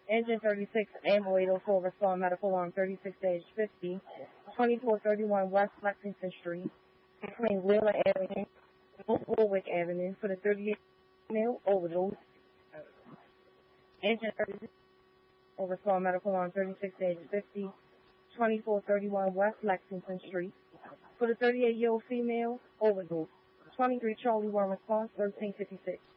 Engine 36, Ambulance 804, respond medical alarm 36-50, 2431 West Lexington Street, between Wheeler Avenue and Warwick Avenue for the 38 male overdose. Engine 36, respond medical alarm 36-50, 2431 West Lexington Street for the 38-year-old female overdose. 23 Charlie 1 response 1356.